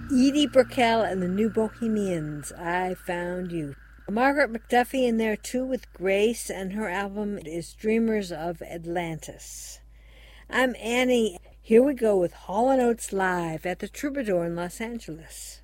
Edie Brickell and the New Bohemians, I Found You. Margaret McDuffie in there too with Grace, and her album is Dreamers of Atlantis. I'm Annie. Here we go with Hall & Oates live at the Troubadour in Los Angeles.